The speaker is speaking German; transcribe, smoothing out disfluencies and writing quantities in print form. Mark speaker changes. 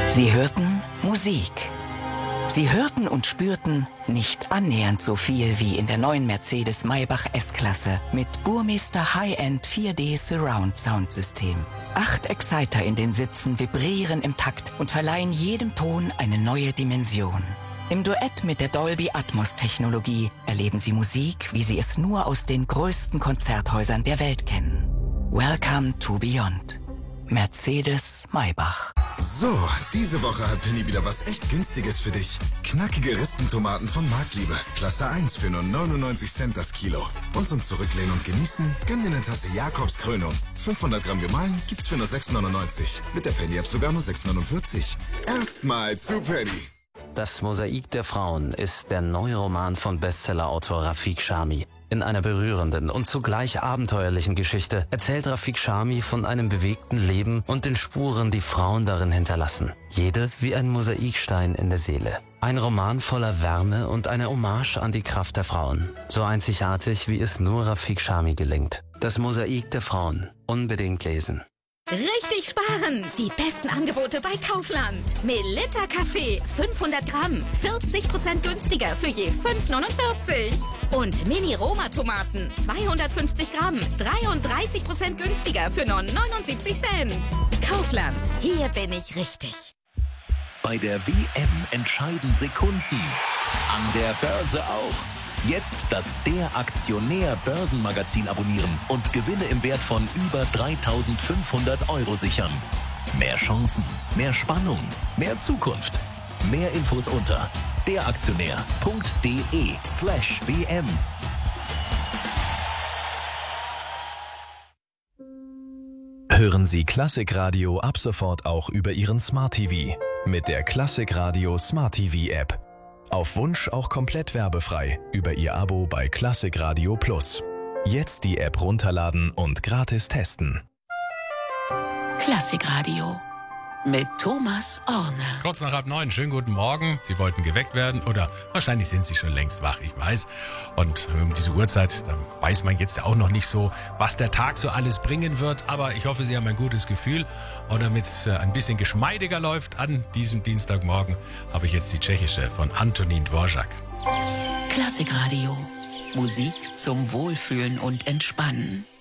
Speaker 1: Sie hörten Musik. Sie hörten und spürten nicht annähernd so viel wie in der neuen Mercedes Maybach S-Klasse mit Burmester High-End 4D Surround Soundsystem. 8 Exciter in den Sitzen vibrieren im Takt und verleihen jedem Ton eine neue Dimension. Im Duett mit der Dolby Atmos Technologie erleben Sie Musik, wie Sie es nur aus den größten Konzerthäusern der Welt kennen. Welcome to Beyond. Mercedes Maybach.
Speaker 2: So, diese Woche hat Penny wieder was echt Günstiges für dich. Knackige Ristentomaten von Marktliebe. Klasse 1 für nur 99 Cent das Kilo. Und zum Zurücklehnen und Genießen, gönn dir eine Tasse Jakobs Krönung. 500 Gramm gemahlen gibt's für nur 6,99. Mit der Penny-App sogar nur 6,49. Erstmal zu Penny.
Speaker 3: Das Mosaik der Frauen ist der neue Roman von Bestsellerautor Rafiq Sharmi. In einer berührenden und zugleich abenteuerlichen Geschichte erzählt Rafiq Sharmi von einem bewegten Leben und den Spuren, die Frauen darin hinterlassen. Jede wie ein Mosaikstein in der Seele. Ein Roman voller Wärme und eine Hommage an die Kraft der Frauen. So einzigartig, wie es nur Rafiq Sharmi gelingt. Das Mosaik der Frauen. Unbedingt lesen.
Speaker 4: Richtig sparen! Die besten Angebote bei Kaufland. Melitta Kaffee 500 Gramm, 40% günstiger für je 5,49. Und Mini-Roma-Tomaten 250 Gramm, 33% günstiger für nur 79 Cent. Kaufland, hier bin ich richtig.
Speaker 5: Bei der WM entscheiden Sekunden. An der Börse auch. Jetzt das Der Aktionär Börsenmagazin abonnieren und Gewinne im Wert von über 3.500 € sichern. Mehr Chancen, mehr Spannung, mehr Zukunft. Mehr Infos unter deraktionär.de/WM.
Speaker 6: Hören Sie Klassikradio ab sofort auch über Ihren Smart TV mit der Klassikradio Smart TV App. Auf Wunsch auch komplett werbefrei über Ihr Abo bei Klassikradio Plus. Jetzt die App runterladen und gratis testen.
Speaker 7: Klassikradio mit Thomas Orner.
Speaker 8: Kurz nach 8:30, schönen guten Morgen. Sie wollten geweckt werden oder wahrscheinlich sind Sie schon längst wach, ich weiß. Und um diese Uhrzeit, da weiß man jetzt auch noch nicht so, was der Tag so alles bringen wird. Aber ich hoffe, Sie haben ein gutes Gefühl. Und damit es ein bisschen geschmeidiger läuft an diesem Dienstagmorgen, habe ich jetzt die tschechische von Antonín Dvořák.
Speaker 7: Klassikradio. Musik zum Wohlfühlen und Entspannen.